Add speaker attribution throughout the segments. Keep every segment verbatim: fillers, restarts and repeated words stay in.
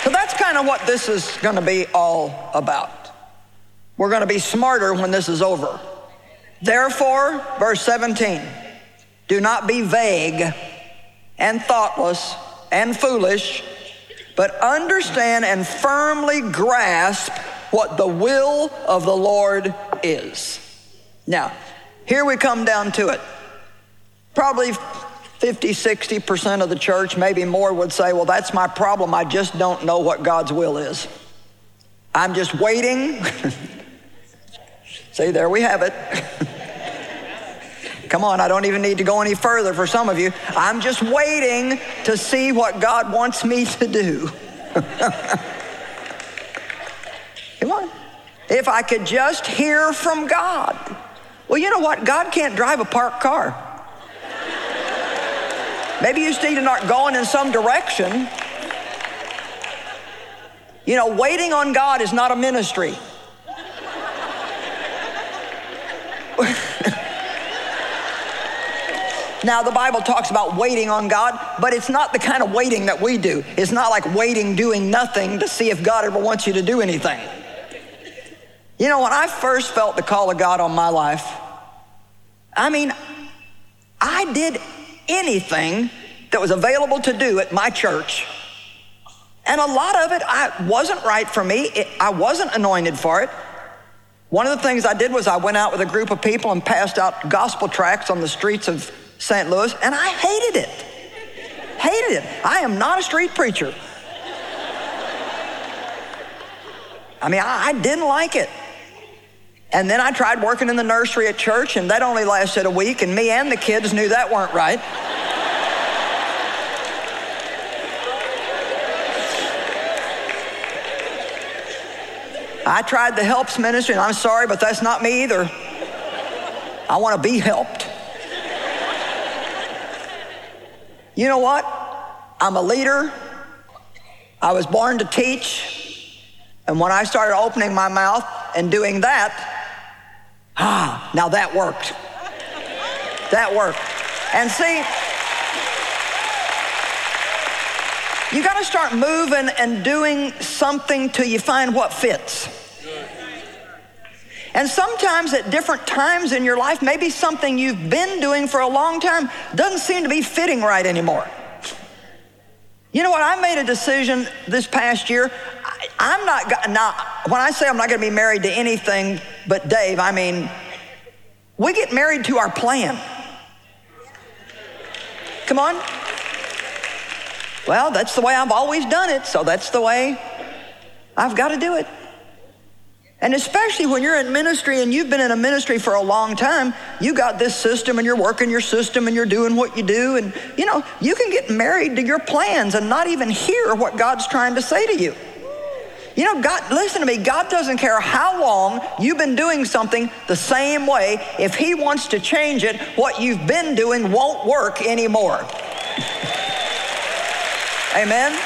Speaker 1: So that's kind of what this is going to be all about. We're going to be smarter when this is over. Therefore, verse seventeen, do not be vague and thoughtless and foolish, but understand and firmly grasp what the will of the Lord is. Now, here we come down to it. Probably fifty, sixty percent of the church, maybe more, would say, well, that's my problem. I just don't know what God's will is. I'm just waiting. See, there we have it. Come on, I don't even need to go any further for some of you. I'm just waiting to see what God wants me to do. Come on. If I could just hear from God. Well, you know what? God can't drive a parked car. Maybe you just need to start going in some direction. You know, waiting on God is not a ministry. Now, the Bible talks about waiting on God, but it's not the kind of waiting that we do. It's not like waiting, doing nothing to see if God ever wants you to do anything. You know, when I first felt the call of God on my life, I mean, I did anything that was available to do at my church. And a lot of it I wasn't right for me. It, I wasn't anointed for it. One of the things I did was I went out with a group of people and passed out gospel tracts on the streets of Saint Louis, and I hated it. Hated it. I am not a street preacher. I mean, I, I didn't like it. And then I tried working in the nursery at church, and that only lasted a week, and me and the kids knew that weren't right. I tried the helps ministry, and I'm sorry, but that's not me either. I want to be helped. You know what? I'm a leader. I was born to teach. And when I started opening my mouth and doing that, ah, now that worked. That worked. And see, you got to start moving and doing something till you find what fits. And sometimes at different times in your life, maybe something you've been doing for a long time doesn't seem to be fitting right anymore. You know what? I made a decision this past year. I, I'm not, now, when I say I'm not going to be married to anything but Dave, I mean, we get married to our plan. Come on. Well, that's the way I've always done it, so that's the way I've got to do it. And especially when you're in ministry and you've been in a ministry for a long time, you got this system and you're working your system and you're doing what you do. And, you know, you can get married to your plans and not even hear what God's trying to say to you. You know, God, listen to me, God doesn't care how long you've been doing something the same way. If he wants to change it, what you've been doing won't work anymore. Amen?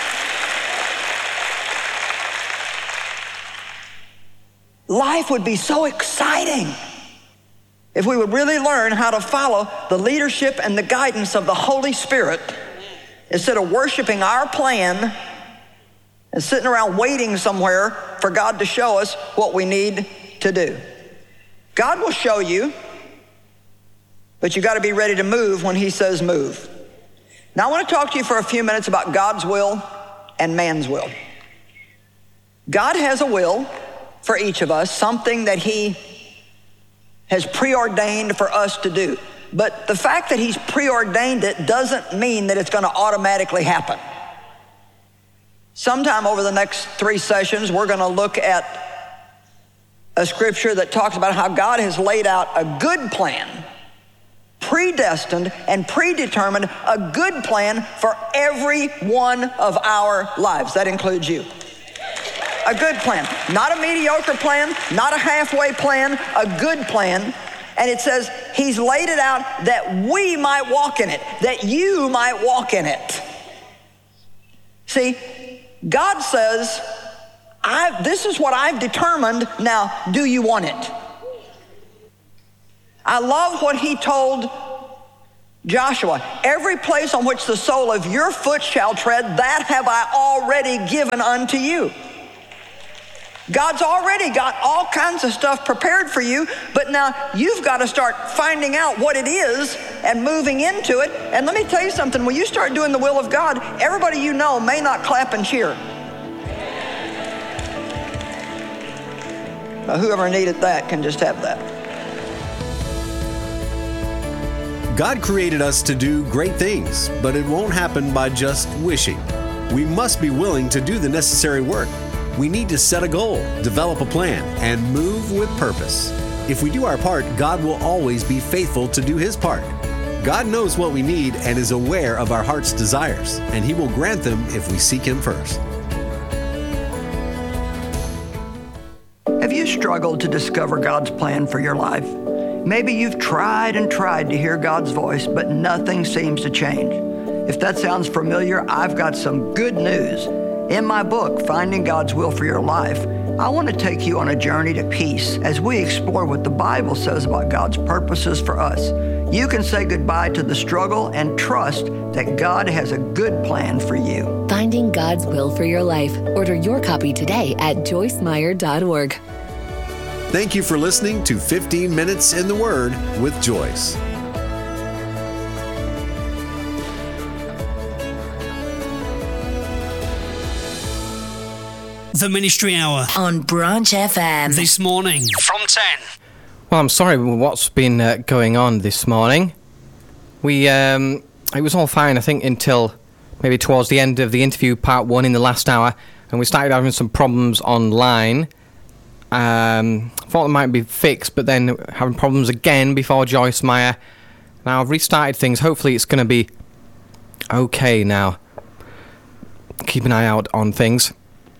Speaker 1: Life would be so exciting if we would really learn how to follow the leadership and the guidance of the Holy Spirit instead of worshiping our plan and sitting around waiting somewhere for God to show us what we need to do. God will show you, but you got to be ready to move when he says move. Now I want to talk to you for a few minutes about God's will and man's will. God has a will for each of us, something that he has preordained for us to do. But the fact that he's preordained it doesn't mean that it's going to automatically happen. Sometime over the next three sessions, we're going to look at a scripture that talks about how God has laid out a good plan, predestined and predetermined, a good plan for every one of our lives. That includes you. A good plan, not a mediocre plan, not a halfway plan, a good plan. And it says he's laid it out that we might walk in it, that you might walk in it. See, God says, I, this is what I've determined, now do you want it? I love what he told Joshua, every place on which the sole of your foot shall tread, that have I already given unto you. God's already got all kinds of stuff prepared for you, but now you've got to start finding out what it is and moving into it. And let me tell you something, when you start doing the will of God, everybody you know may not clap and cheer. Now, whoever needed that can just have that.
Speaker 2: God created us to do great things, but it won't happen by just wishing. We must be willing to do the necessary work. We need to set a goal, develop a plan, and move with purpose. If we do our part, God will always be faithful to do His part. God knows what we need and is aware of our heart's desires, and He will grant them if we seek Him first.
Speaker 1: Have you struggled to discover God's plan for your life? Maybe you've tried and tried to hear God's voice, but nothing seems to change. If that sounds familiar, I've got some good news. In my book, Finding God's Will for Your Life, I want to take you on a journey to peace as we explore what the Bible says about God's purposes for us. You can say goodbye to the struggle and trust that God has a good plan for you.
Speaker 3: Finding God's Will for Your Life. Order your copy today at joyce meyer dot org.
Speaker 2: Thank you for listening to fifteen minutes in the Word with Joyce.
Speaker 4: The Ministry Hour
Speaker 3: on Branch F M.
Speaker 4: This morning from ten.
Speaker 5: Well, I'm sorry what's been uh, going on this morning. We, um, it was all fine, I think, until maybe towards the end of the interview, part one in the last hour, and we started having some problems online. Um, thought it might be fixed, but then having problems again before Joyce Meyer. Now I've restarted things. Hopefully it's going to be okay now. Keep an eye out on things.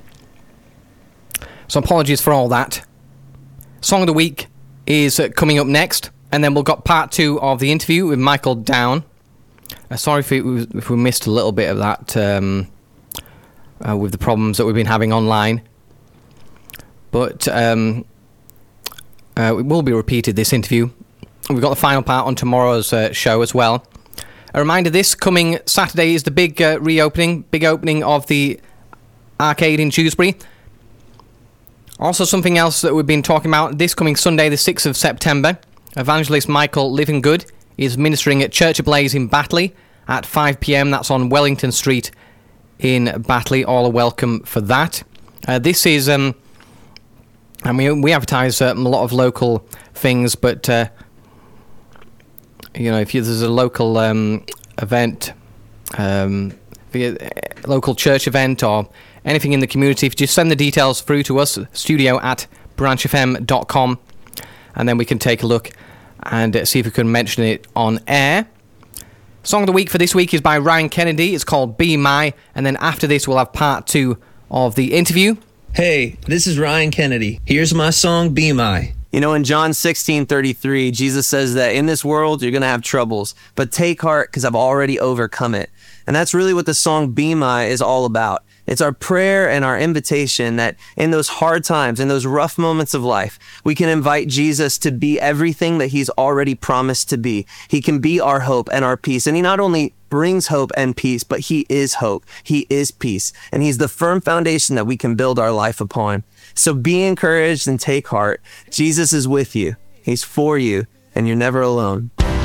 Speaker 5: So apologies for all that. Song of the Week is uh, coming up next, and then we've got part two of the interview with Michael Down. Uh, sorry if, it was, if we missed a little bit of that um, uh, with the problems that we've been having online. But um, uh, it will be repeated, this interview. We've got the final part on tomorrow's uh, show as well. A reminder, this coming Saturday is the big uh, reopening, big opening of the arcade in Dewsbury. Also something else that we've been talking about, this coming Sunday, the sixth of September, evangelist Michael Livingood is ministering at Church Ablaze in Batley at five p.m. That's on Wellington Street in Batley. All are welcome for that. Uh, this is... Um, And we we advertise uh, a lot of local things, but uh, you know, if you, there's a local um, event, um, a local church event or anything in the community, if you just send the details through to us, studio at branch f m dot com, and then we can take a look and uh, see if we can mention it on air. Song of the Week for this week is by Ryan Kennedy. It's called Be My, and then after this we'll have part two of the interview.
Speaker 6: Hey, this is Ryan Kennedy. Here's my song, Be My.
Speaker 7: You know, in John sixteen thirty-three, Jesus says that in this world, you're going to have troubles, but take heart because I've already overcome it. And that's really what the song Be My is all about. It's our prayer and our invitation that in those hard times, in those rough moments of life, we can invite Jesus to be everything that he's already promised to be. He can be our hope and our peace. And he not only brings hope and peace, but he is hope. He is peace. And he's the firm foundation that we can build our life upon. So be encouraged and take heart. Jesus is with you. He's for you, and you're never alone.